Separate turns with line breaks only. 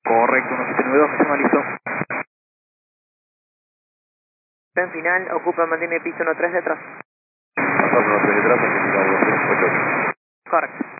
Correcto, 1792, sistema listo.
En final, ocupa, mantiene piso 13 detrás.
Pasando 13 detrás, certificado 238.
Correcto.